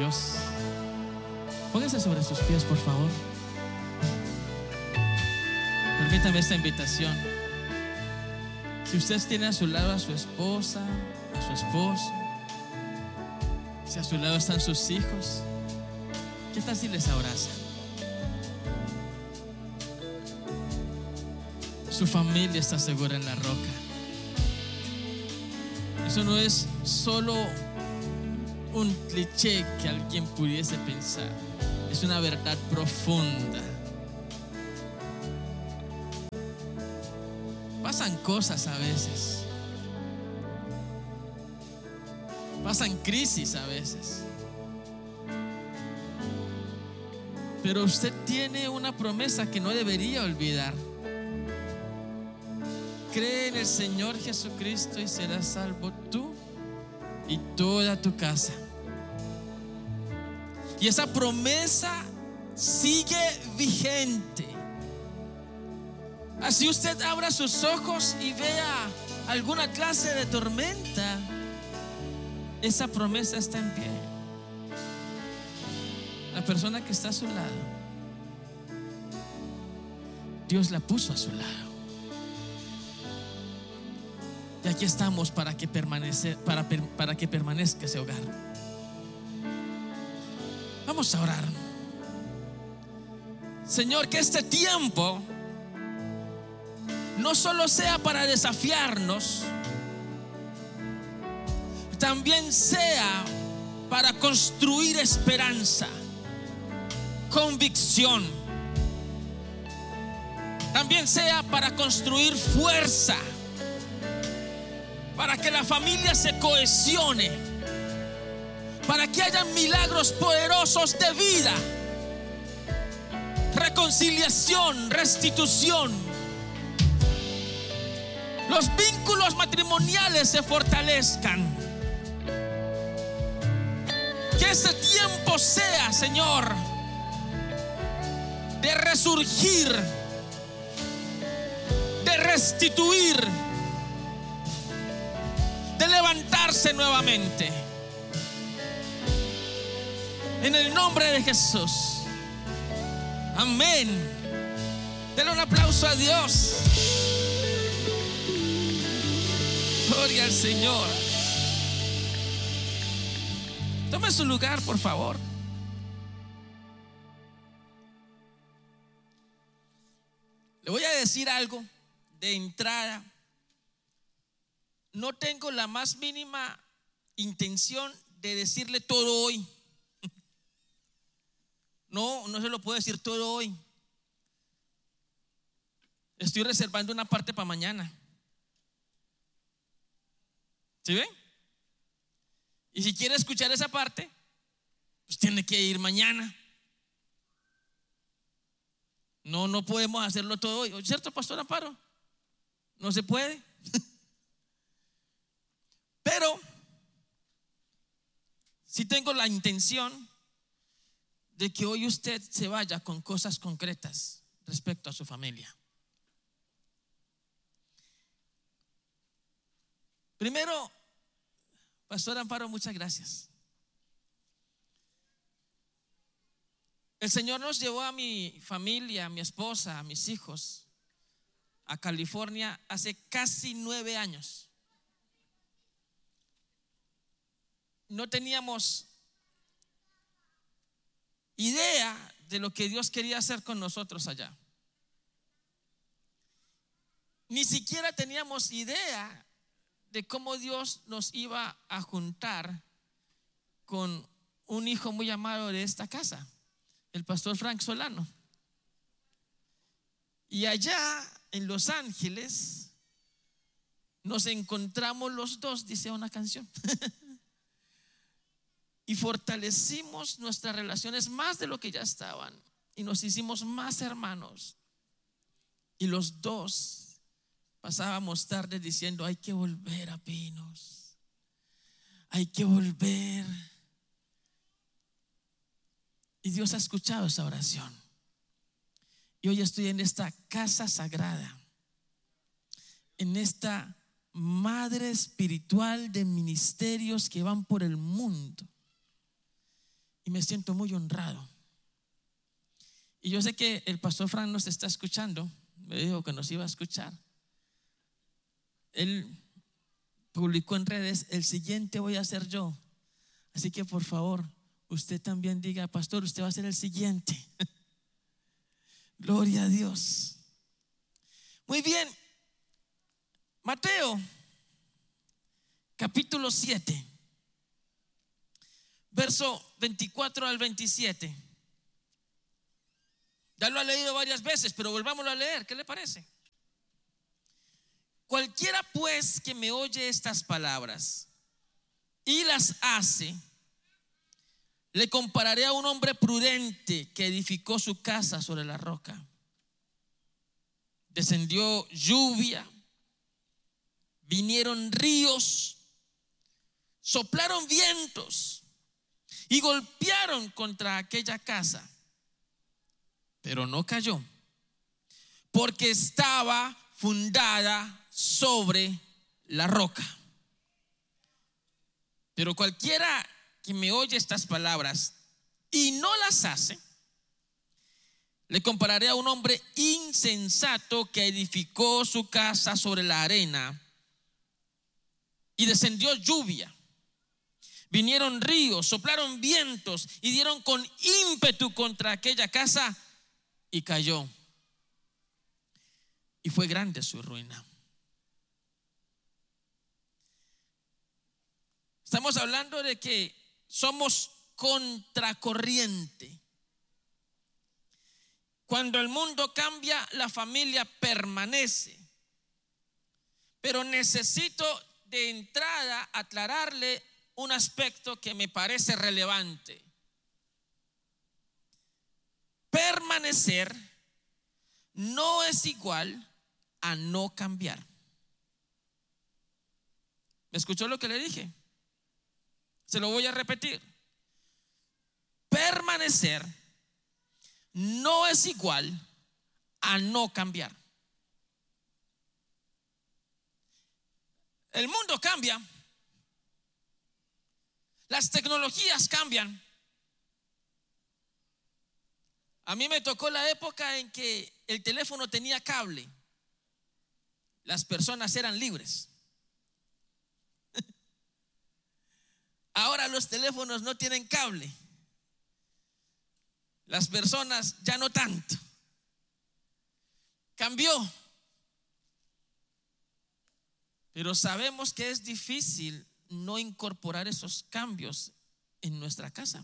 Dios. Póngase sobre sus pies, por favor. Permítame esta invitación. Si usted tiene a su lado a su esposa, a su esposo, si a su lado están sus hijos, ¿qué tal si les abraza? Su familia está segura en la roca. Eso no es solo un cliché que alguien pudiese pensar. Es una verdad profunda. Pasan cosas a veces. Pasan crisis a veces. Pero usted tiene una promesa que no debería olvidar. Cree en el Señor Jesucristo y serás salvo tú y toda tu casa. Y esa promesa sigue vigente. Así usted abra sus ojos y vea alguna clase de tormenta, esa promesa está en pie. La persona que está a su lado, Dios la puso a su lado. Y aquí estamos para que permanezca ese hogar. Vamos a orar. Señor, que este tiempo no solo sea para desafiarnos, también sea para construir esperanza, convicción. También sea para construir fuerza, para que la familia se cohesione, para que haya milagros poderosos de vida, reconciliación, restitución. Los vínculos matrimoniales se fortalezcan. Que este tiempo sea, Señor, de resurgir, de restituir, de levantarse nuevamente. En el nombre de Jesús. Amén. Denle un aplauso a Dios. Gloria al Señor. Tome su lugar, por favor. Le voy a decir algo de entrada. No tengo la más mínima intención de decirle todo hoy. No se lo puedo decir todo hoy. Estoy reservando una parte para mañana. ¿Sí ven? Y si quiere escuchar esa parte, pues tiene que ir mañana. No podemos hacerlo todo hoy. ¿Cierto, Pastor Amparo? No se puede. Pero sí tengo la intención de que hoy usted se vaya con cosas concretas respecto a su familia. Primero, Pastor Amparo, muchas gracias. El Señor nos llevó a mi familia, a mi esposa, a mis hijos a California hace casi 9 años. No teníamos idea de lo que Dios quería hacer con nosotros allá. Ni siquiera teníamos idea de cómo Dios nos iba a juntar con un hijo muy amado de esta casa, el pastor Frank Solano. Y allá en Los Ángeles nos encontramos los dos, dice una canción. Y fortalecimos nuestras relaciones más de lo que ya estaban. Y nos hicimos más hermanos. Y los dos pasábamos tarde diciendo: hay que volver a Pinos. Hay que volver. Y Dios ha escuchado esa oración. Y hoy estoy en esta casa sagrada, en esta madre espiritual de ministerios que van por el mundo. y me siento muy honrado. Y yo sé que el pastor Frank nos está escuchando, me dijo que nos iba a escuchar. Él publicó en redes: el siguiente voy a ser yo. Así que por favor, usted también diga: pastor, usted va a ser el siguiente. Gloria a Dios. Muy bien. Mateo capítulo 7, verso 24 al 27. Ya lo ha leído varias veces, pero volvámoslo a leer. ¿Qué le parece? Cualquiera pues que me oye estas palabras y las hace, le compararé a un hombre prudente que edificó su casa sobre la roca. Descendió lluvia, vinieron ríos, soplaron vientos y golpearon contra aquella casa, pero no cayó, porque estaba fundada sobre la roca. Pero cualquiera que me oye estas palabras y no las hace, le compararé a un hombre insensato que edificó su casa sobre la arena, y descendió lluvia, vinieron ríos, soplaron vientos y dieron con ímpetu contra aquella casa, y cayó, y fue grande su ruina. Estamos hablando de que somos contracorriente. Cuando el mundo cambia, la familia permanece. Pero necesito de entrada aclararle un aspecto que me parece relevante. Permanecer no es igual a no cambiar. ¿Me escuchó lo que le dije? Se lo voy a repetir. Permanecer no es igual a no cambiar. El mundo cambia, las tecnologías cambian. A mí me tocó la época en que el teléfono tenía cable. Las personas eran libres. Ahora los teléfonos no tienen cable. Las personas ya no tanto. Cambió. Pero sabemos que es difícil no incorporar esos cambios en nuestra casa.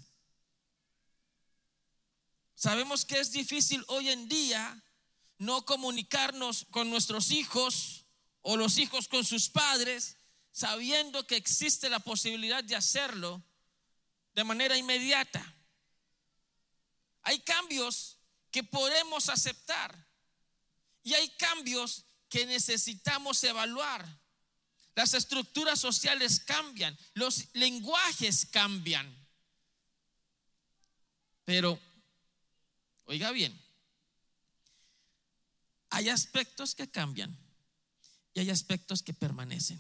Sabemos que es difícil hoy en día no comunicarnos con nuestros hijos o los hijos con sus padres, sabiendo que existe la posibilidad de hacerlo de manera inmediata. Hay cambios que podemos aceptar y hay cambios que necesitamos evaluar. Las estructuras sociales cambian, los lenguajes cambian. Pero, oiga bien, hay aspectos que cambian y hay aspectos que permanecen.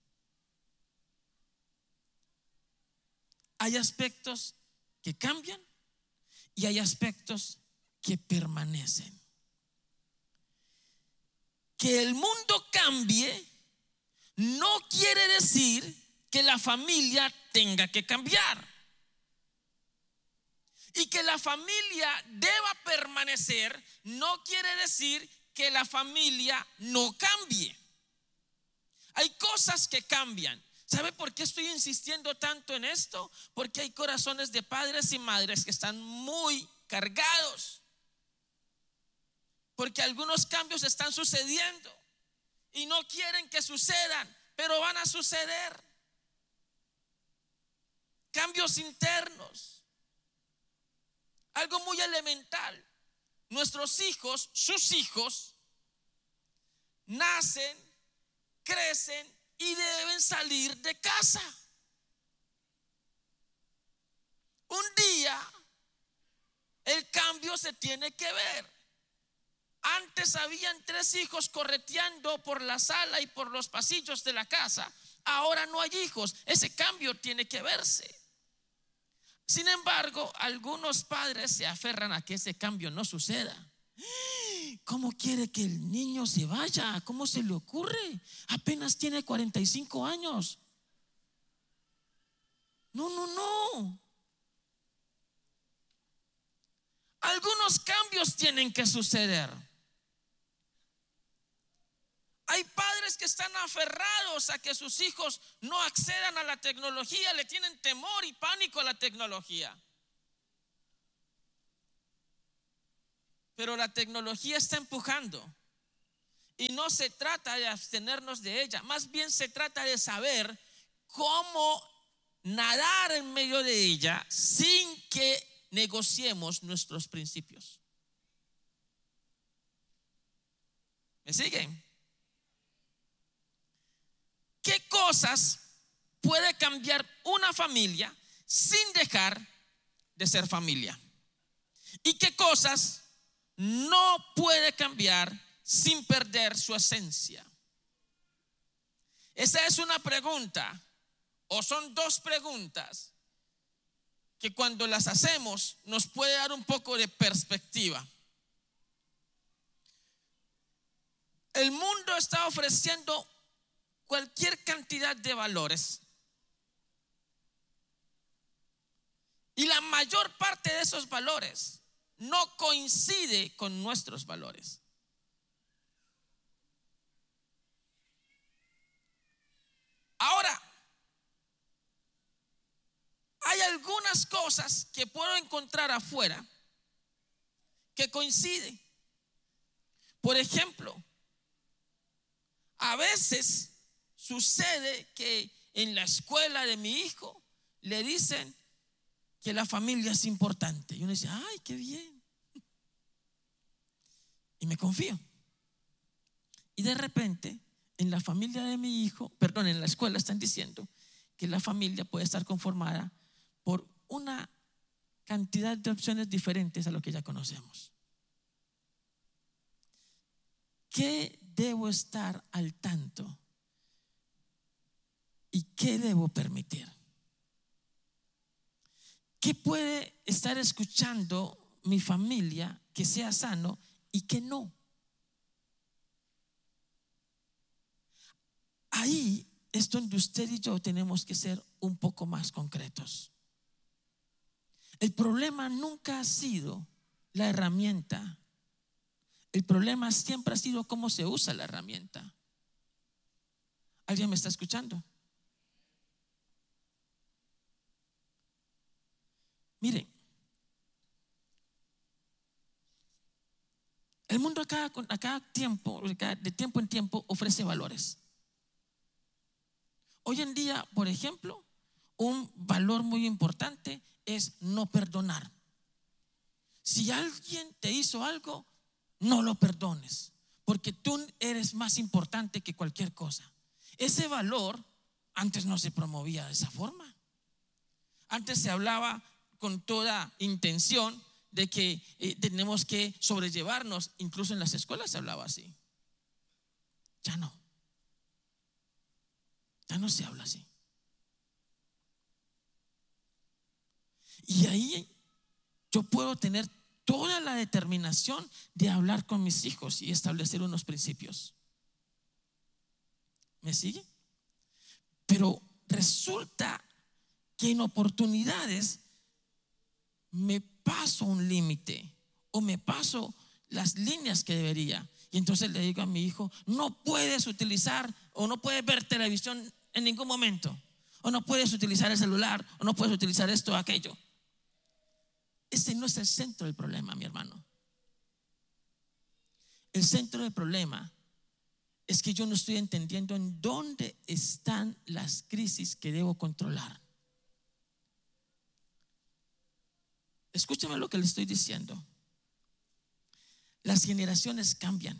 Hay aspectos que cambian y hay aspectos que permanecen. Que el mundo cambie no quiere decir que la familia tenga que cambiar. Y que la familia deba permanecer no quiere decir que la familia no cambie. Hay cosas que cambian. ¿Sabe por qué estoy insistiendo tanto en esto? Porque hay corazones de padres y madres que están muy cargados. Porque algunos cambios están sucediendo y no quieren que sucedan, pero van a suceder. Cambios internos. Algo muy elemental. Nuestros hijos, sus hijos, nacen, crecen y deben salir de casa. Un día el cambio se tiene que ver. Antes habían 3 hijos correteando por la sala y por los pasillos de la casa. Ahora no hay hijos. Ese cambio tiene que verse. Sin embargo, algunos padres se aferran a que ese cambio no suceda. ¿Cómo quiere que el niño se vaya? ¿Cómo se le ocurre? Apenas tiene 45 años. No, no, no. Algunos cambios tienen que suceder. Hay padres que están aferrados a que sus hijos no accedan a la tecnología, le tienen temor y pánico a la tecnología. Pero la tecnología está empujando y no se trata de abstenernos de ella, más bien se trata de saber cómo nadar en medio de ella sin que negociemos nuestros principios. ¿Me siguen? ¿Qué cosas puede cambiar una familia sin dejar de ser familia? ¿Y qué cosas no puede cambiar sin perder su esencia? Esa es una pregunta, o son dos preguntas que cuando las hacemos nos puede dar un poco de perspectiva. El mundo está ofreciendo cualquier cantidad de valores y la mayor parte de esos valores no coincide con nuestros valores. Ahora, hay algunas cosas que puedo encontrar afuera que coinciden. Por ejemplo, a veces sucede que en la escuela de mi hijo le dicen que la familia es importante. Y uno dice, ay, qué bien. Y me confío. Y de repente, en la familia de mi hijo, perdón, en la escuela están diciendo que la familia puede estar conformada por una cantidad de opciones diferentes a lo que ya conocemos. ¿Qué debo estar al tanto? ¿Y qué debo permitir? ¿Qué puede estar escuchando mi familia que sea sano y que no? Ahí es donde usted y yo tenemos que ser un poco más concretos. El problema nunca ha sido la herramienta. El problema siempre ha sido cómo se usa la herramienta. ¿Alguien me está escuchando? Mire, el mundo a cada tiempo, de tiempo en tiempo, ofrece valores. Hoy en día, por ejemplo, un valor muy importante es no perdonar. Si alguien te hizo algo, no lo perdones, porque tú eres más importante que cualquier cosa. Ese valor antes no se promovía de esa forma. Antes se hablaba con toda intención de que tenemos que sobrellevarnos. Incluso en las escuelas se hablaba así. Ya no. Ya no se habla así. Y ahí yo puedo tener toda la determinación de hablar con mis hijos y establecer unos principios. ¿Me sigue? Pero resulta que en oportunidades me paso un límite o me paso las líneas que debería. Y entonces le digo a mi hijo, no puedes utilizar o no puedes ver televisión en ningún momento, o no puedes utilizar el celular, o no puedes utilizar esto o aquello. Ese no es el centro del problema, mi hermano. El centro del problema es que yo no estoy entendiendo en dónde están las crisis que debo controlar. Escúchame lo que le estoy diciendo. Las generaciones cambian.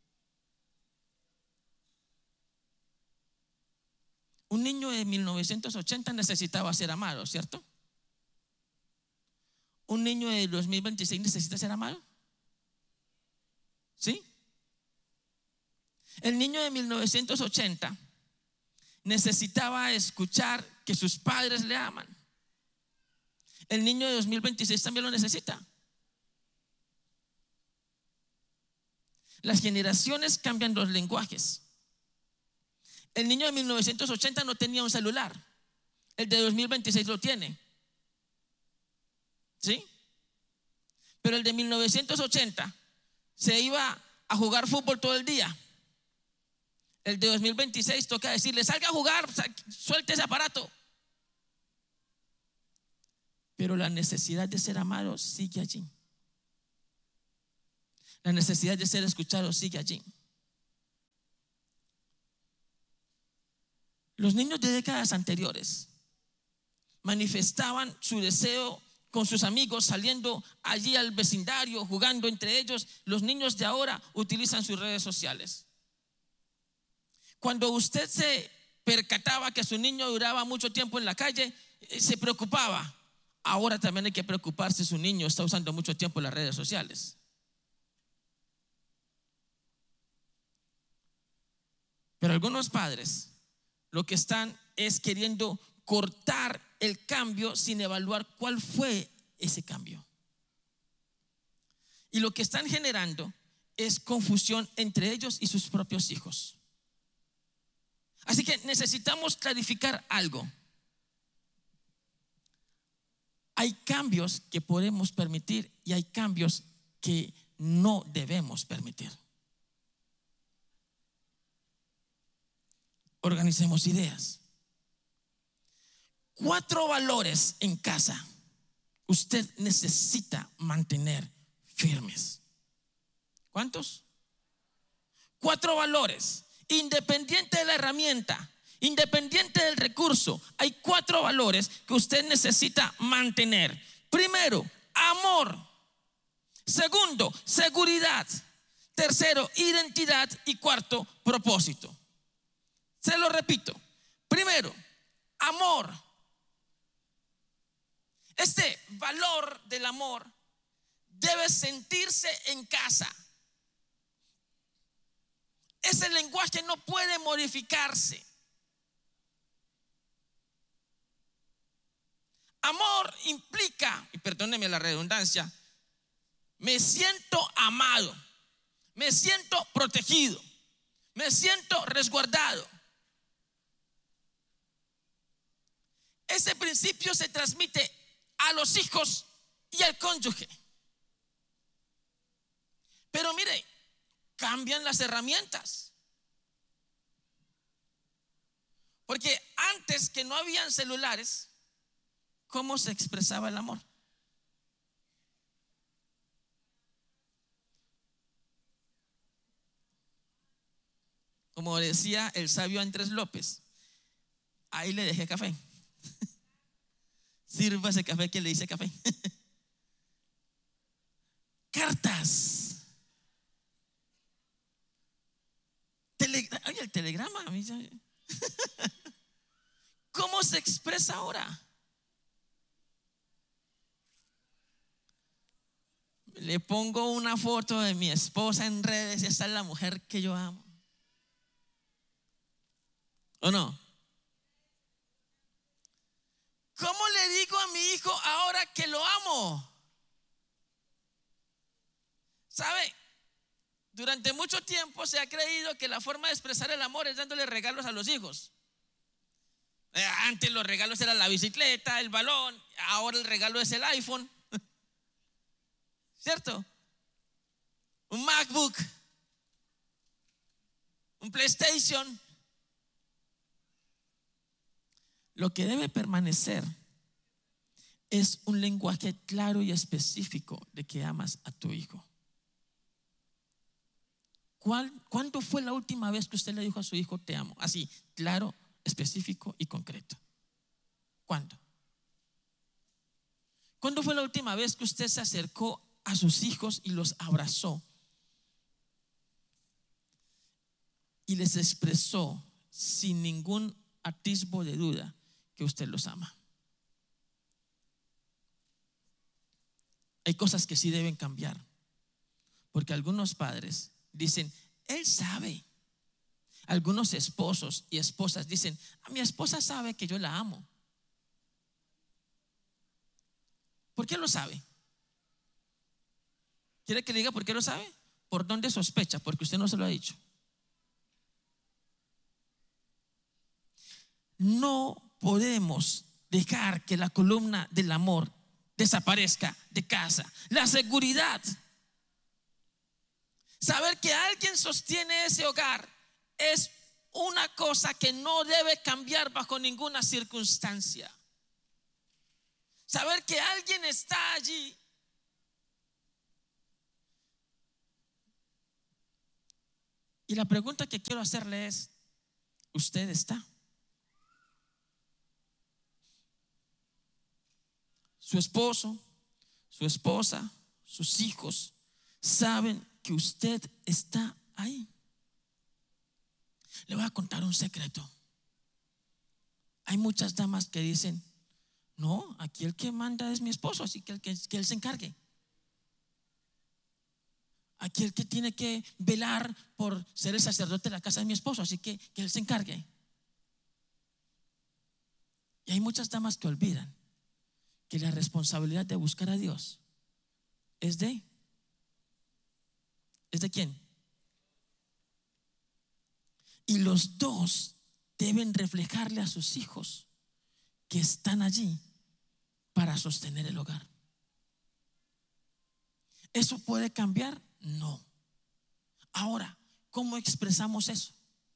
Un niño de 1980 necesitaba ser amado, ¿cierto? ¿Un niño de 2026 necesita ser amado? ¿Sí? El niño de 1980 necesitaba escuchar que sus padres le aman. El niño de 2026 también lo necesita. Las generaciones cambian los lenguajes. El niño de 1980 no tenía un celular. El de 2026 lo tiene. ¿Sí? Pero el de 1980 se iba a jugar fútbol todo el día. El de 2026 toca decirle: salga a jugar, suelte ese aparato. Pero la necesidad de ser amado sigue allí. La necesidad de ser escuchado sigue allí. Los niños de décadas anteriores manifestaban su deseo con sus amigos, saliendo allí al vecindario, jugando entre ellos. Los niños de ahora utilizan sus redes sociales. Cuando usted se percataba que su niño duraba mucho tiempo en la calle, se preocupaba. Ahora también hay que preocuparse si su niño está usando mucho tiempo en las redes sociales. Pero algunos padres lo que están es queriendo cortar el cambio sin evaluar cuál fue ese cambio. Y lo que están generando es confusión entre ellos y sus propios hijos. Así que necesitamos clarificar algo. Hay cambios que podemos permitir y hay cambios que no debemos permitir. Organicemos ideas. 4 valores en casa usted necesita mantener firmes. ¿Cuántos? 4 valores. Independiente de la herramienta, independiente del recurso, hay 4 valores que usted necesita mantener. Primero, amor. Segundo, seguridad. Tercero, identidad. Y cuarto, propósito. Se lo repito. Primero, amor. Este valor del amor debe sentirse en casa. Ese lenguaje no puede modificarse. Amor implica, y perdóneme la redundancia, me siento amado, me siento protegido, me siento resguardado. Ese principio se transmite a los hijos y al cónyuge. Pero mire, cambian las herramientas. Porque antes, que no habían celulares, ¿cómo se expresaba el amor? Como decía el sabio Andrés López, ahí le dejé café. Sirva ese café que le dice café. Cartas. Oye, el telegrama. ¿Cómo se expresa ahora? Le pongo una foto de mi esposa en redes y esta es la mujer que yo amo. ¿O no? ¿Cómo le digo a mi hijo ahora que lo amo? ¿Sabe? Durante mucho tiempo se ha creído que la forma de expresar el amor es dándole regalos a los hijos. Antes los regalos eran la bicicleta, el balón, ahora el regalo es el iPhone. ¿Cierto? Un MacBook, un PlayStation. Lo que debe permanecer es un lenguaje claro y específico de que amas a tu hijo. ¿Cuándo fue la última vez que usted le dijo a su hijo te amo? Así, claro, específico y concreto. ¿Cuándo? ¿Cuándo fue la última vez que usted se acercó a sus hijos y los abrazó y les expresó sin ningún atisbo de duda que usted los ama? Hay cosas que sí deben cambiar, porque algunos padres dicen, él sabe. Algunos esposos y esposas dicen, mi esposa sabe que yo la amo. ¿Por qué lo sabe? ¿Quiere que le diga por qué lo sabe? ¿Por dónde sospecha? Porque usted no se lo ha dicho. No podemos dejar que la columna del amor desaparezca de casa. La seguridad, saber que alguien sostiene ese hogar, es una cosa que no debe cambiar bajo ninguna circunstancia. Saber que alguien está allí. Y la pregunta que quiero hacerle es: ¿usted está? Su esposo, su esposa, sus hijos saben que usted está ahí. Le voy a contar un secreto. Hay muchas damas que dicen: no, aquí el que manda es mi esposo, así que él se encargue. Aquí el que tiene que velar por ser el sacerdote de la casa de mi esposo, así que él se encargue. Y hay muchas damas que olvidan que la responsabilidad de buscar a Dios ¿es de quién? Y los dos deben reflejarle a sus hijos que están allí para sostener el hogar. ¿Eso puede cambiar? No. Ahora, ¿cómo expresamos eso?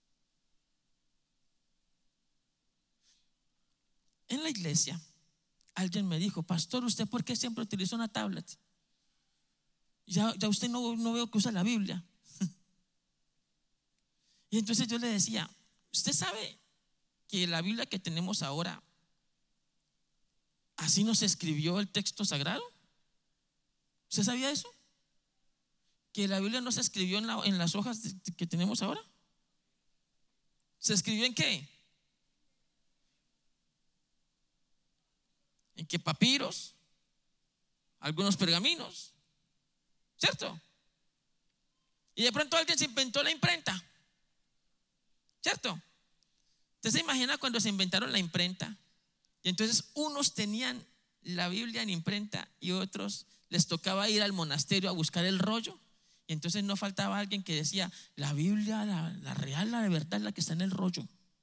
En la iglesia alguien me dijo: pastor, ¿usted por qué siempre utiliza una tablet? Ya usted no veo que usa la Biblia. Y entonces yo le decía: ¿usted sabe que la Biblia que tenemos ahora, así nos escribió el texto sagrado? ¿Usted sabía eso? Que la Biblia no se escribió en las hojas que tenemos ahora. ¿Se escribió en qué? ¿En qué papiros? Algunos pergaminos, ¿cierto? Y de pronto alguien se inventó la imprenta, ¿cierto? ¿Usted se imagina cuando se inventaron la imprenta? Y entonces unos tenían la Biblia en imprenta y otros les tocaba ir al monasterio a buscar el rollo. Y entonces no faltaba alguien que decía: la Biblia, la real, la de verdad, la que está en el rollo.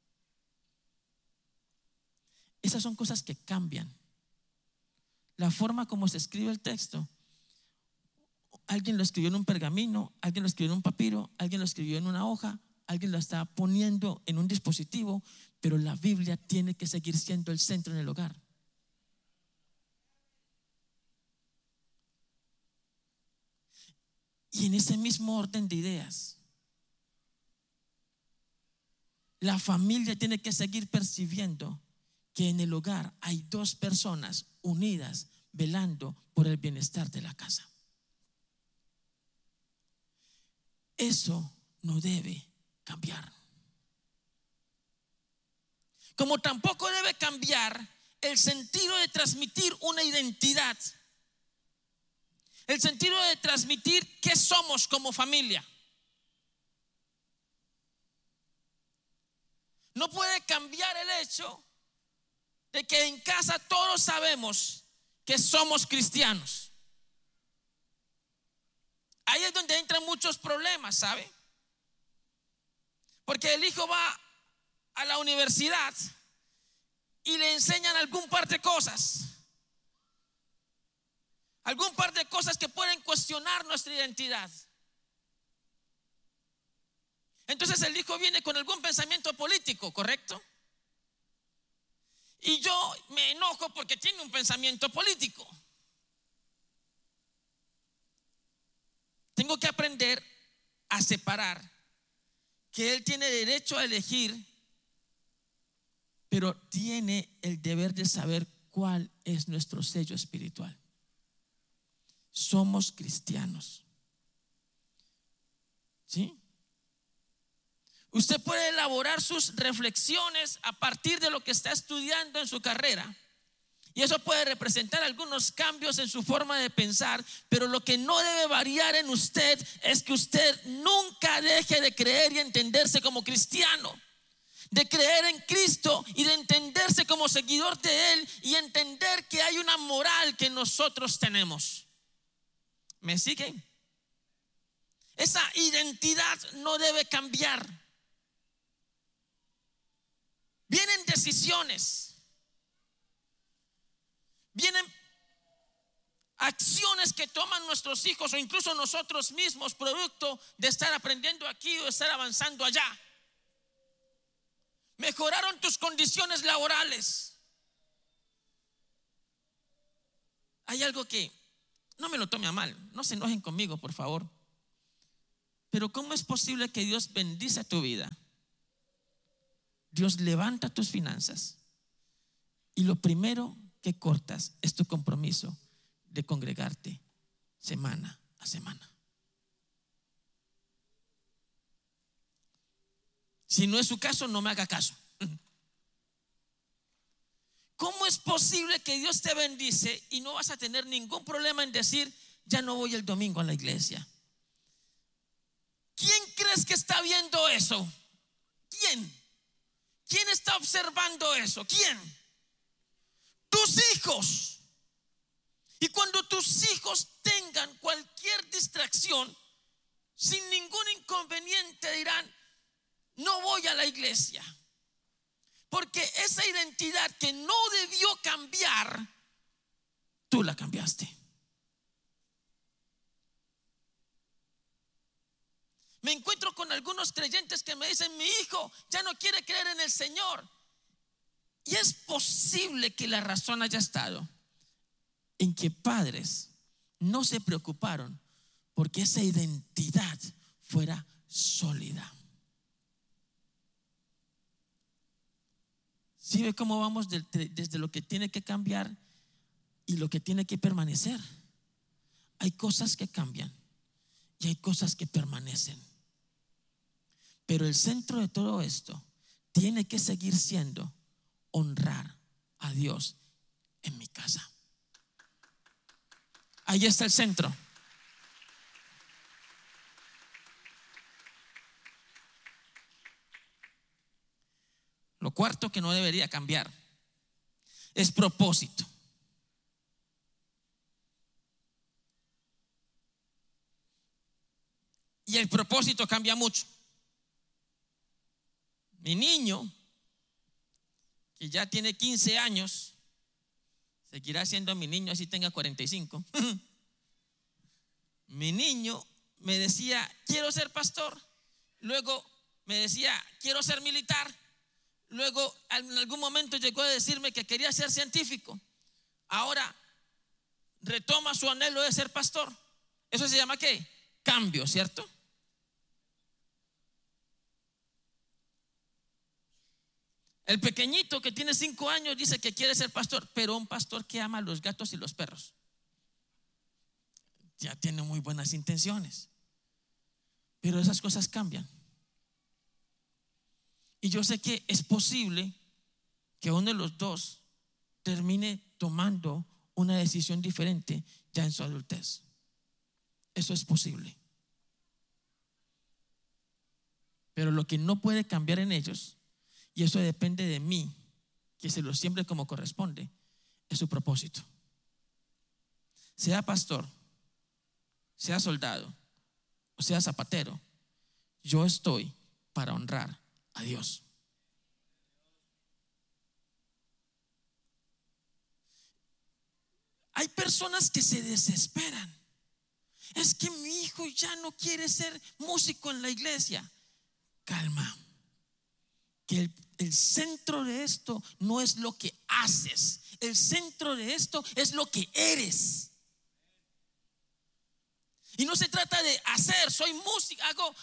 Esas son cosas que cambian la forma como se escribe el texto. Alguien lo escribió en un pergamino, alguien lo escribió en un papiro, alguien lo escribió en una hoja, alguien lo está poniendo en un dispositivo, pero la Biblia tiene que seguir siendo el centro en el hogar. Y en ese mismo orden de ideas, la familia tiene que seguir percibiendo que en el hogar hay dos personas unidas velando por el bienestar de la casa. Eso no debe cambiar. Como tampoco debe cambiar el sentido de transmitir una identidad, el sentido de transmitir qué somos como familia. No puede cambiar el hecho de que en casa todos sabemos que somos cristianos. Ahí es donde entran muchos problemas, ¿sabe? Porque el hijo va a la universidad y le enseñan algún par de cosas que pueden cuestionar nuestra identidad. Entonces el hijo viene con algún pensamiento político, ¿correcto? Y yo me enojo porque tiene un pensamiento político. Tengo que aprender a separar que él tiene derecho a elegir, pero tiene el deber de saber cuál es nuestro sello espiritual. Somos cristianos. ¿Sí? Usted puede elaborar sus reflexiones a partir de lo que está estudiando en su carrera, y eso puede representar algunos cambios en su forma de pensar, pero lo que no debe variar en usted es que usted nunca deje de creer y entenderse como cristiano. de creer en Cristo y de entenderse como seguidor de Él y entender que hay una moral que nosotros tenemos. ¿Me siguen? Esa identidad no debe cambiar. Vienen decisiones, vienen acciones que toman nuestros hijos o incluso nosotros mismos, producto de estar aprendiendo aquí o de estar avanzando allá. Mejoraron tus condiciones laborales. Hay algo que no me lo tome a mal, no se enojen conmigo, por favor. Pero ¿cómo es posible que Dios bendice tu vida? Dios levanta tus finanzas y lo primero que cortas es tu compromiso de congregarte semana a semana. Si no es su caso, no me haga caso. ¿Cómo es posible que Dios te bendice y no vas a tener ningún problema en decir, ya no voy el domingo a la iglesia? ¿Quién crees que está viendo eso? ¿Quién? ¿Quién está observando eso? ¿Quién? Tus hijos. Y cuando tus hijos tengan cualquier distracción, sin ningún inconveniente dirán, no voy a la iglesia. Porque esa identidad que no debió cambiar, tú la cambiaste. Me encuentro con algunos creyentes que me dicen, mi hijo ya no quiere creer en el Señor. Y es posible que la razón haya estado en que padres no se preocuparon porque esa identidad fuera sólida. ¿Sí ve cómo vamos desde lo que tiene que cambiar y lo que tiene que permanecer? Hay cosas que cambian y hay cosas que permanecen. Pero el centro de todo esto tiene que seguir siendo honrar a Dios en mi casa. Ahí está el centro. Lo cuarto que no debería cambiar es propósito. Y el propósito cambia mucho. Mi niño, que ya tiene 15 años, seguirá siendo mi niño así tenga 45. Mi niño me decía, quiero ser pastor. Luego me decía, quiero ser militar. Luego en algún momento llegó a decirme que quería ser científico. Ahora retoma su anhelo de ser pastor. Eso se llama ¿qué? Cambio, ¿cierto? El pequeñito que tiene 5 años dice que quiere ser pastor, pero un pastor que ama a los gatos y los perros. Ya tiene muy buenas intenciones, pero esas cosas cambian. Y yo sé que es posible que uno de los dos termine tomando una decisión diferente ya en su adultez. Eso es posible. Pero lo que no puede cambiar en ellos, y eso depende de mí, que se lo siembre como corresponde, es su propósito. Sea pastor, sea soldado o sea zapatero, yo estoy para honrar a Dios. Hay personas que se desesperan. Es que mi hijo ya no quiere ser músico en la iglesia. Calma. Que el centro de esto no es lo que haces. El centro de esto es lo que eres. Y no se trata de hacer, soy músico,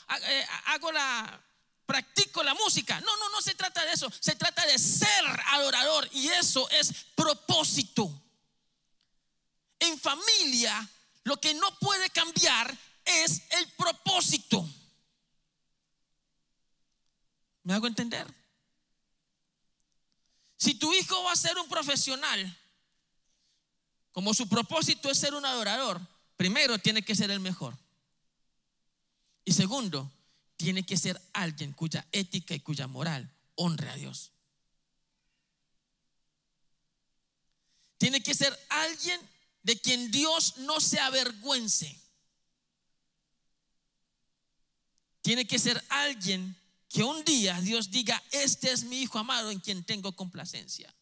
practico la música. No se trata de eso. Se trata de ser adorador, y eso es propósito. En familia, lo que no puede cambiar es el propósito. ¿Me hago entender? Si tu hijo va a ser un profesional, como su propósito es ser un adorador, primero tiene que ser el mejor. Y segundo, tiene que ser alguien cuya ética y cuya moral honre a Dios. Tiene que ser alguien de quien Dios no se avergüence. Tiene que ser alguien que un día Dios diga: este es mi hijo amado en quien tengo complacencia.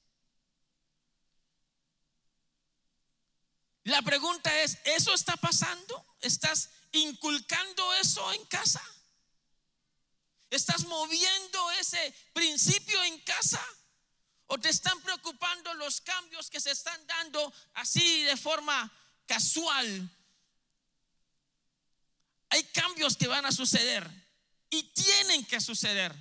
La pregunta es: ¿eso está pasando? ¿Estás inculcando eso en casa? ¿Estás moviendo ese principio en casa? ¿O te están preocupando los cambios que se están dando así de forma casual? Hay cambios que van a suceder y tienen que suceder,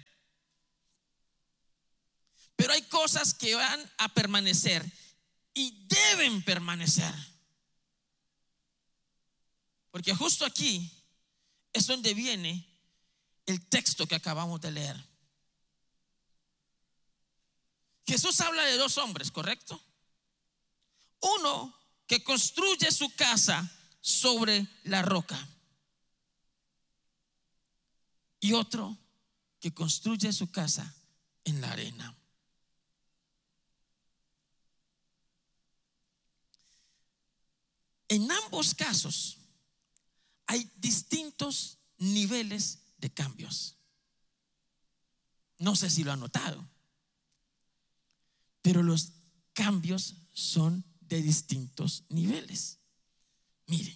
pero hay cosas que van a permanecer y deben permanecer. Porque justo aquí es donde viene el texto que acabamos de leer. Jesús habla de dos hombres, ¿correcto? Uno que construye su casa sobre la roca, y otro que construye su casa en la arena. En ambos casos hay distintos niveles de cambios. No sé si lo han notado, pero los cambios son de distintos niveles. Miren,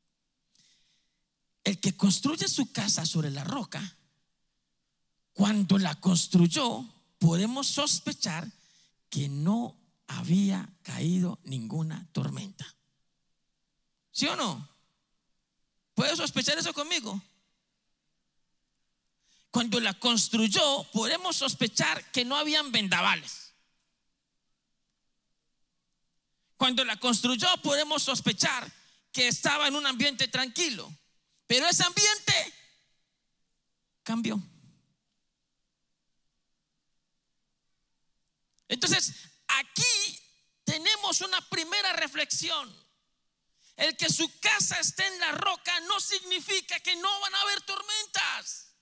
el que construye su casa sobre la roca, cuando la construyó, podemos sospechar que no había caído ninguna tormenta. ¿Sí o no? ¿Puedes sospechar eso conmigo? Cuando la construyó, podemos sospechar que no habían vendavales. Cuando la construyó, podemos sospechar que estaba en un ambiente tranquilo. Pero ese ambiente cambió. Entonces, aquí tenemos una primera reflexión. El que su casa esté en la roca no significa que no van a haber tormentas.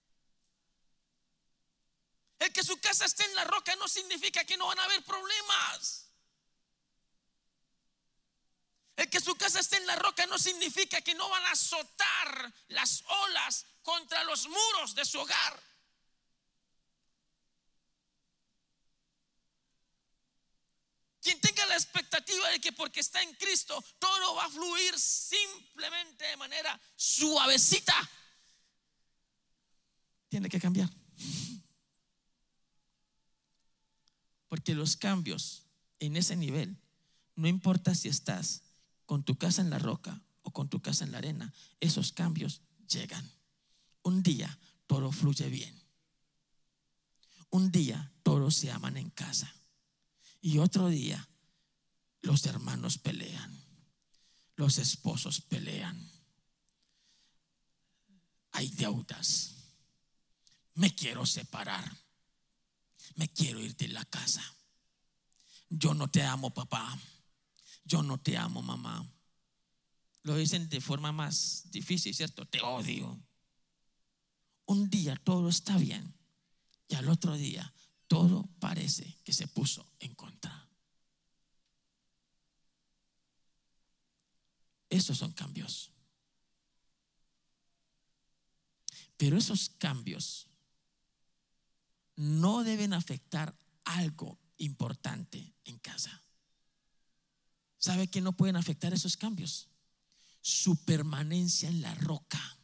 El que su casa esté en la roca no significa que no van a haber problemas. El que su casa esté en la roca no significa que no van a azotar las olas contra los muros de su hogar. Quien tenga la expectativa de que porque está en Cristo todo va a fluir simplemente de manera suavecita, tiene que cambiar. Porque los cambios en ese nivel, no importa si estás con tu casa en la roca o con tu casa en la arena, esos cambios llegan. Un día todo fluye bien. Un día todos se aman en casa. Y otro día los hermanos pelean, los esposos pelean, hay deudas, me quiero separar, me quiero ir de la casa, yo no te amo papá, yo no te amo mamá. Lo dicen de forma más difícil, ¿cierto? Te odio. Un día todo está bien y al otro día todo parece que se puso en contra. Esos son cambios. Pero esos cambios no deben afectar algo importante en casa. ¿Sabe qué no pueden afectar esos cambios? Su permanencia en la roca.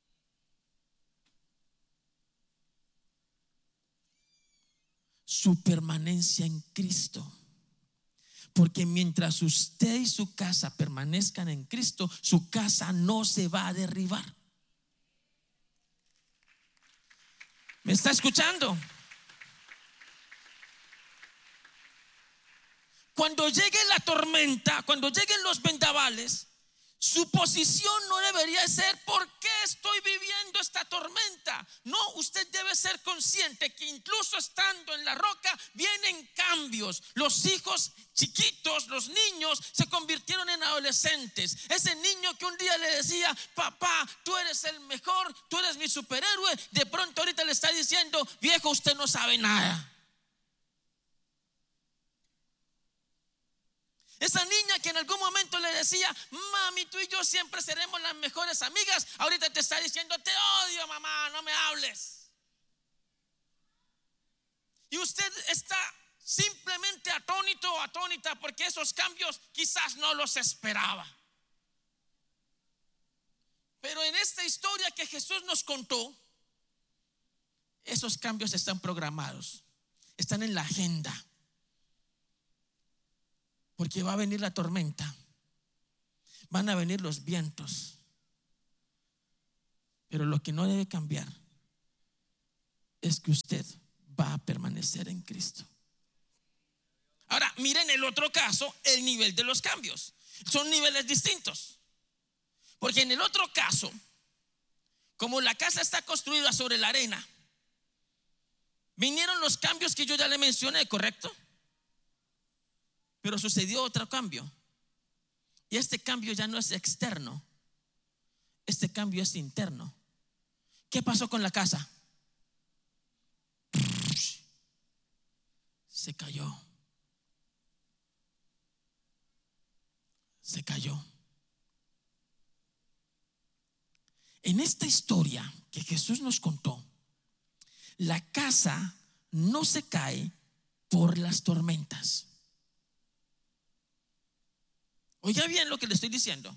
Su permanencia en Cristo. Porque mientras usted y su casa permanezcan en Cristo, su casa no se va a derribar. ¿Me está escuchando? Cuando llegue la tormenta, cuando lleguen los vendavales, Su posición no debería ser ¿por qué estoy viviendo esta tormenta? No, usted debe ser consciente que incluso estando en la roca vienen cambios. Los hijos chiquitos, los niños se convirtieron en adolescentes. Ese niño que un día le decía: papá, tú eres el mejor, tú eres mi superhéroe, de pronto ahorita le está diciendo: viejo, usted no sabe nada. Esa niña que en algún momento le decía: mami, tú y yo siempre seremos las mejores amigas, ahorita te está diciendo: te odio, mamá, no me hables. Y usted está simplemente atónito o atónita porque esos cambios quizás no los esperaba. Pero en esta historia que Jesús nos contó, esos cambios están programados, están en la agenda. Porque va a venir la tormenta, van a venir los vientos, pero lo que no debe cambiar es que usted va a permanecer en Cristo. Ahora, miren el otro caso, el nivel de los cambios. Son niveles distintos. Porque en el otro caso, como la casa está construida sobre la arena, vinieron los cambios que yo ya le mencioné, ¿correcto? Pero sucedió otro cambio. Y este cambio ya no es externo, este cambio es interno. ¿Qué pasó con la casa? Se cayó. Se cayó. En esta historia que Jesús nos contó, la casa no se cae por las tormentas. Oiga bien lo que le estoy diciendo.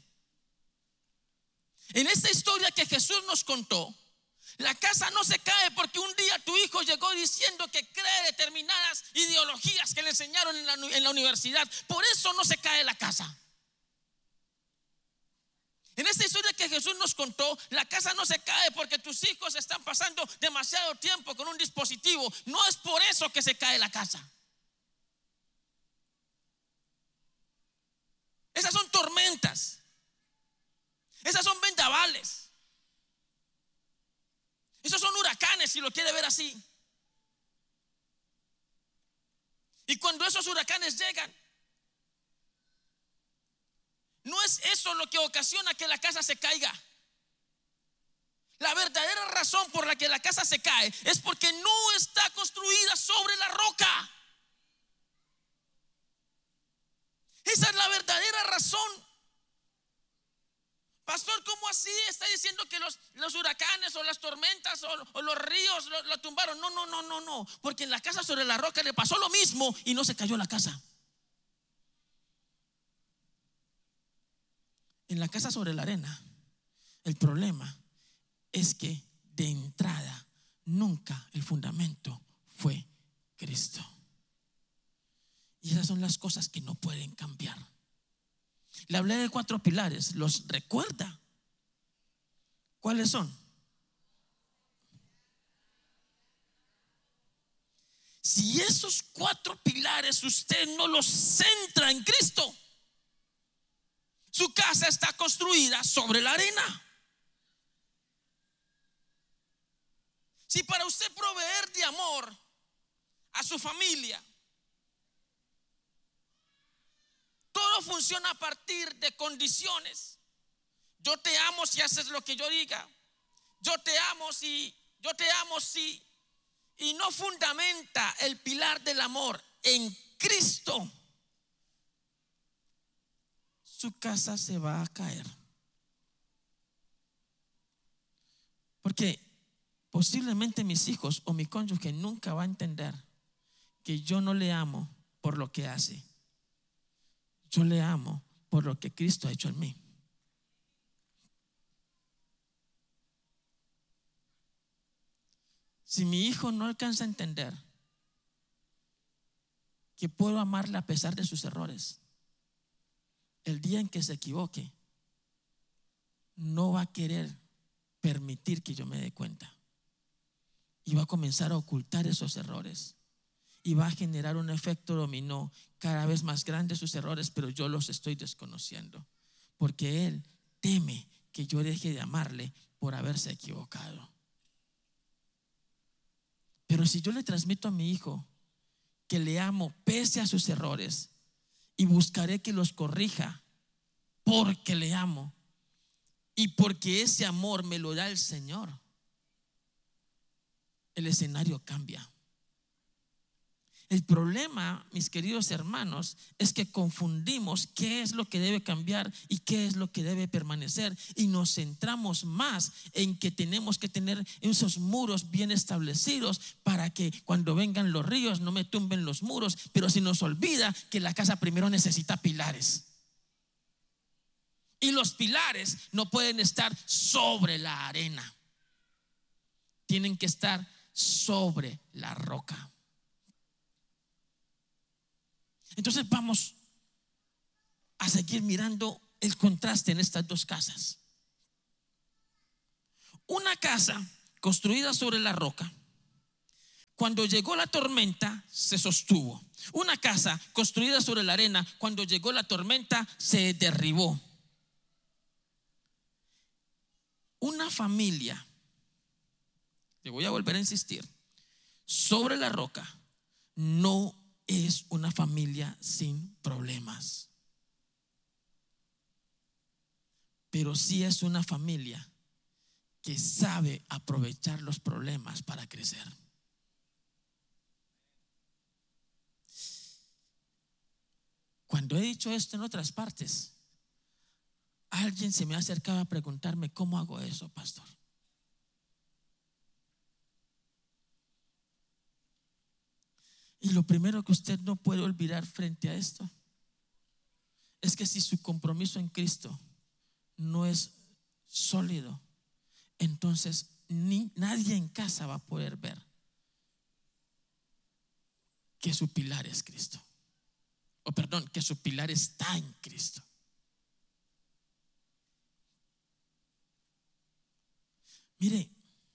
En esta historia que Jesús nos contó, la casa no se cae porque un día tu hijo llegó diciendo que cree determinadas ideologías que le enseñaron en la universidad. Por eso no se cae la casa. En esta historia que Jesús nos contó, la casa no se cae porque tus hijos están pasando demasiado tiempo con un dispositivo. No es por eso que se cae la casa. Esas son tormentas. Esas son vendavales. Esos son huracanes, si lo quiere ver así. Y cuando esos huracanes llegan, no es eso lo que ocasiona que la casa se caiga. La verdadera razón por la que la casa se cae es porque no está construida sobre la roca. Esa es la verdadera razón. Pastor, ¿cómo así? Está diciendo que los huracanes o las tormentas o los ríos lo tumbaron. No. Porque en la casa sobre la roca le pasó lo mismo y no se cayó la casa. En la casa sobre la arena, el problema es que de entrada nunca el fundamento fue Cristo. Y esas son las cosas que no pueden cambiar. Le hablé de 4 pilares, ¿los recuerda? ¿Cuáles son? Si esos 4 pilares usted no los centra en Cristo, su casa está construida sobre la arena. Si para usted proveer de amor a su familia, todo funciona a partir de condiciones. Yo te amo si haces lo que yo diga. Yo te amo si y no fundamenta el pilar del amor en Cristo, su casa se va a caer. Porque posiblemente mis hijos o mi cónyuge nunca va a entender que yo no le amo por lo que hace. Yo le amo por lo que Cristo ha hecho en mí. Si mi hijo no alcanza a entender que puedo amarle a pesar de sus errores, el día en que se equivoque, no va a querer permitir que yo me dé cuenta. Y va a comenzar a ocultar esos errores. Y va a generar un efecto dominó, cada vez más grande sus errores, pero yo los estoy desconociendo. porque Él teme que yo deje de amarle por haberse equivocado. Pero si yo le transmito a mi hijo que le amo pese a sus errores y buscaré que los corrija porque le amo y porque ese amor me lo da el Señor, el escenario cambia. El problema, mis queridos hermanos, es que confundimos qué es lo que debe cambiar y qué es lo que debe permanecer, y nos centramos más en que tenemos que tener esos muros bien establecidos para que cuando vengan los ríos no me tumben los muros, pero se nos olvida que la casa primero necesita pilares. Y los pilares no pueden estar sobre la arena, tienen que estar sobre la roca. Entonces vamos a seguir mirando el contraste en estas dos casas. Una casa construida sobre la roca, cuando llegó la tormenta se sostuvo. Una casa construida sobre la arena, cuando llegó la tormenta se derribó. Una familia, le voy a volver a insistir, sobre la roca no es una familia sin problemas, pero sí es una familia que sabe aprovechar los problemas para crecer. Cuando he dicho esto en otras partes, alguien se me ha acercado a preguntarme: ¿cómo hago eso, pastor? Y lo primero que usted no puede olvidar frente a esto es que si su compromiso en Cristo no es sólido, entonces nadie en casa va a poder ver que su pilar es Cristo. O perdón, que su pilar está en Cristo. Mire,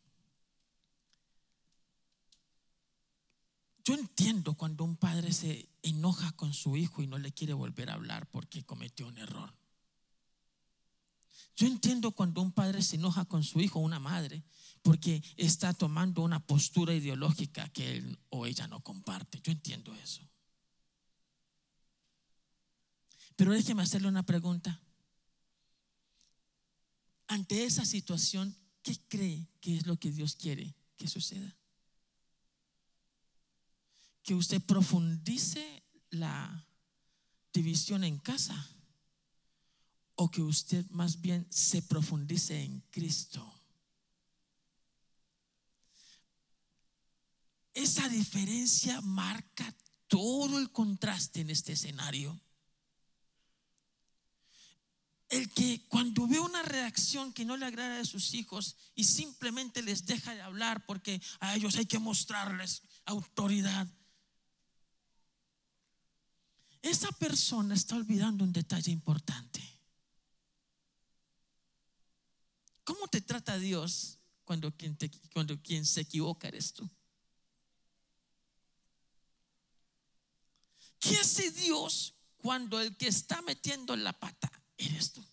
yo entiendo cuando un padre se enoja con su hijo y no le quiere volver a hablar porque cometió un error. Yo entiendo cuando un padre se enoja con su hijo o una madre porque está tomando una postura ideológica que él o ella no comparte. Yo entiendo eso. Pero déjeme hacerle una pregunta. Ante esa situación, ¿qué cree que es lo que Dios quiere que suceda? Que usted profundice la división en casa, o que usted más bien se profundice en Cristo. Esa diferencia marca todo el contraste en este escenario. El que cuando ve una reacción que no le agrada a sus hijos y simplemente les deja de hablar porque a ellos hay que mostrarles autoridad, esa persona está olvidando un detalle importante. ¿Cómo te trata Dios cuando quien se equivoca eres tú? ¿Qué hace Dios cuando el que está metiendo la pata eres tú?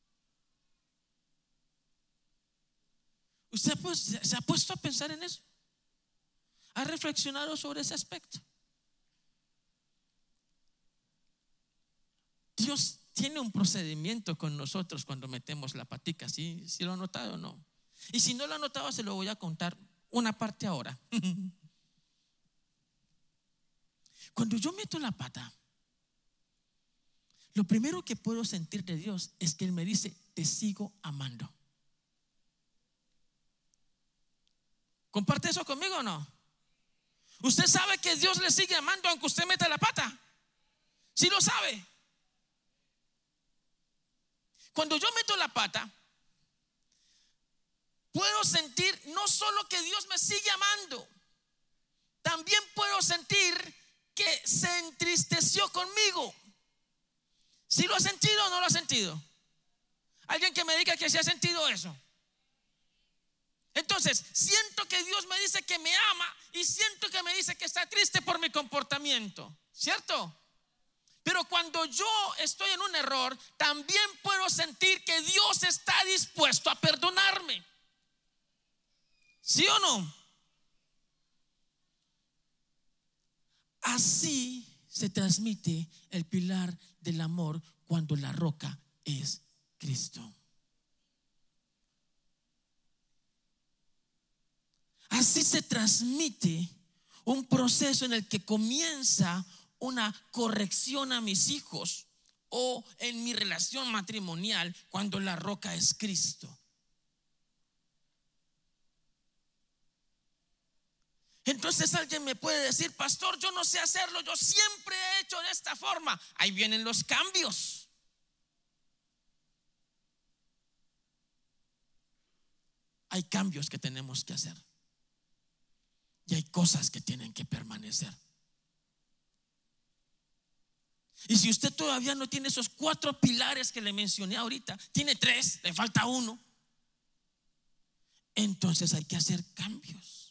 ¿Usted pues se ha puesto a pensar en eso? ¿Ha reflexionado sobre ese aspecto? Dios tiene un procedimiento con nosotros cuando metemos la patica. ¿Sí lo ha notado o no? Y si no lo ha notado, se lo voy a contar una parte ahora. Cuando yo meto la pata, lo primero que puedo sentir de Dios es que Él me dice: te sigo amando. ¿Comparte eso conmigo o no? ¿Usted sabe que Dios le sigue amando aunque usted meta la pata? ¿Sí lo sabe? Cuando yo meto la pata, puedo sentir no solo que Dios me sigue amando, también puedo sentir que se entristeció conmigo. ¿Sí lo ha sentido o no lo ha sentido? Alguien que me diga que sí ha sentido eso. Entonces siento que Dios me dice que me ama y siento que me dice que está triste por mi comportamiento, ¿cierto? Pero cuando yo estoy en un error, también puedo sentir que Dios está dispuesto a perdonarme. ¿Sí o no? Así se transmite el pilar del amor cuando la roca es Cristo. Así se transmite un proceso en el que comienza una corrección a mis hijos o en mi relación matrimonial cuando la roca es Cristo. Entonces alguien me puede decir: pastor, yo no sé hacerlo, yo siempre he hecho de esta forma. Ahí vienen los cambios. Hay cambios que tenemos que hacer y hay cosas que tienen que permanecer. Y si usted todavía no tiene esos 4 pilares que le mencioné ahorita, tiene 3, le falta 1, entonces hay que hacer cambios.